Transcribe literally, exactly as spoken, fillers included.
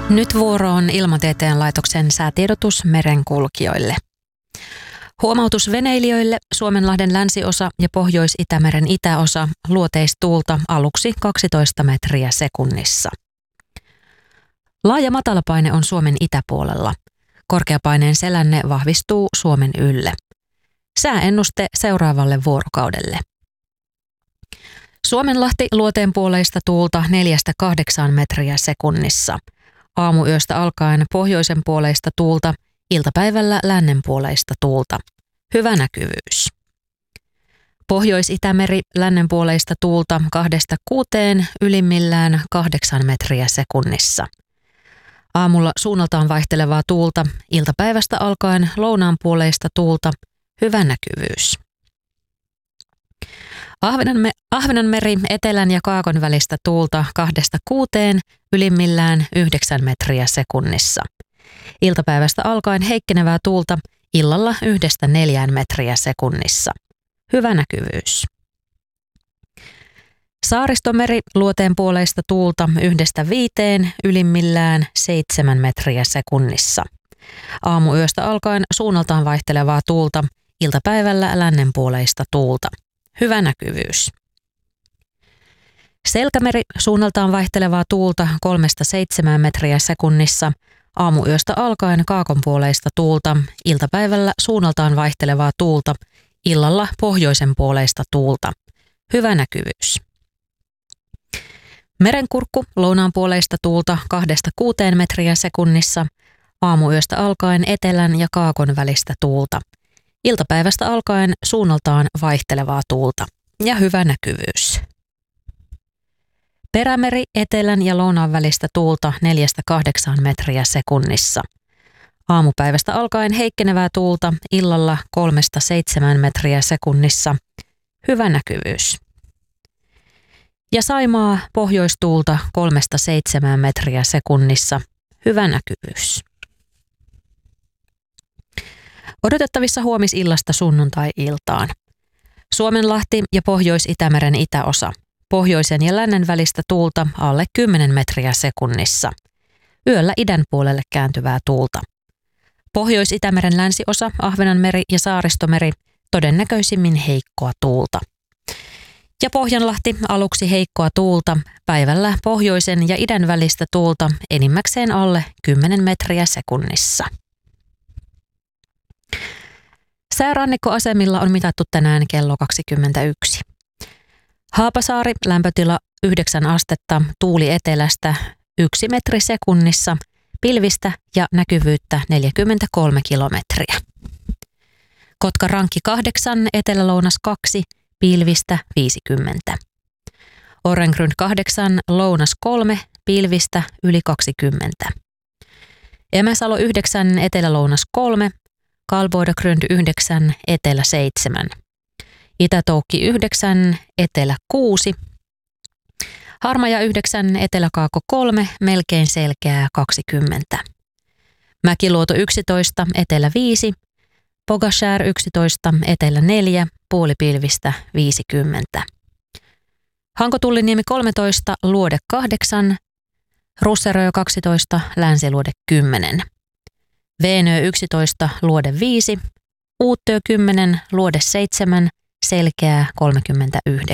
Nyt vuoro on Ilmatieteen laitoksen säätiedotus merenkulkijoille. Huomautus veneilijöille: Suomenlahden länsiosa ja Pohjois-Itämeren itäosa, luoteistuulta aluksi kaksitoista metriä sekunnissa. Laaja matalapaine on Suomen itäpuolella. Korkeapaineen selänne vahvistuu Suomen ylle. Sääennuste seuraavalle vuorokaudelle. Suomenlahti luoteenpuoleista tuulta neljästä kahdeksaan metriä sekunnissa. Aamuyöstä alkaen pohjoisen puoleista tuulta, iltapäivällä lännenpuoleista tuulta. Hyvä näkyvyys. Pohjois-Itämeri lännenpuoleista tuulta kahdesta kuuteen, ylimmillään kahdeksan metriä sekunnissa. Aamulla suunnaltaan vaihtelevaa tuulta, iltapäivästä alkaen lounaanpuoleista tuulta. Hyvä näkyvyys. Ahvenanme- Ahvenanmeri etelän ja kaakon välistä tuulta kahdesta kuuteen, ylimmillään yhdeksän metriä sekunnissa. Iltapäivästä alkaen heikkenevää tuulta, illalla yhdestä neljään metriä sekunnissa. Hyvä näkyvyys. Saaristomeri luoteenpuoleista tuulta yhdestä viiteen, ylimmillään seitsemän metriä sekunnissa. Aamuyöstä alkaen suunnaltaan vaihtelevaa tuulta, iltapäivällä lännenpuoleista tuulta. Hyvä näkyvyys. Selkämeri suunnaltaan vaihtelevaa tuulta kolmesta seitsemään metriä sekunnissa. Aamuyöstä alkaen kaakonpuoleista tuulta, iltapäivällä suunnaltaan vaihtelevaa tuulta, illalla pohjoisen puoleista tuulta. Hyvä näkyvyys. Merenkurkku lounaanpuoleista tuulta kahdesta kuuteen metriä sekunnissa. Aamuyöstä alkaen etelän ja kaakon välistä tuulta. Iltapäivästä alkaen suunnaltaan vaihtelevaa tuulta ja hyvä näkyvyys. Perämeri etelän ja lounaan välistä tuulta neljästä kahdeksaan metriä sekunnissa. Aamupäivästä alkaen heikkenevää tuulta, illalla kolmesta seitsemään metriä sekunnissa. Hyvä näkyvyys. Ja Saimaa pohjoistuulta kolmesta seitsemään metriä sekunnissa. Hyvä näkyvyys. Odotettavissa huomisillasta sunnuntai-iltaan. Suomenlahti ja Pohjois-Itämeren itäosa. Pohjoisen ja lännen välistä tuulta alle kymmenen metriä sekunnissa. Yöllä idän puolelle kääntyvää tuulta. Pohjois-Itämeren länsiosa, Ahvenanmeri ja Saaristomeri, todennäköisimmin heikkoa tuulta. Ja Pohjanlahti aluksi heikkoa tuulta, päivällä pohjoisen ja idän välistä tuulta enimmäkseen alle kymmenen metriä sekunnissa. Säärannikkoasemilla on mitattu tänään kello kaksikymmentäyksi. Haapasaari, lämpötila yhdeksän astetta, tuuli etelästä yksi metri sekunnissa, pilvistä ja näkyvyyttä neljäkymmentäkolme kilometriä. Kotkarankki kahdeksan, etelä-lounas kaksi, pilvistä viisikymmentä. Orrengrund kahdeksan, lounas kolme, pilvistä yli kaksikymmentä. Emäsalo yhdeksän, etelä-lounas kolme, Kalboidagrund yhdeksän, etelä seitsemän. Itätoukki yhdeksän, etelä kuusi. Harmaja yhdeksän, eteläkaakko kolme, melkein selkeää kaksikymmentä. Mäkiluoto yksitoista, etelä viisi. Pogashär yksitoista, etelä neljä, puolipilvistä viisikymmentä. Hankotulliniemi kolmetoista, luode kahdeksan. Russerö kaksitoista, länsiluode kymmenen. Veenö yksitoista, luode viisi. Uuttyö kymmenen, luode seitsemän, selkeää kolmekymmentäyhdeksän.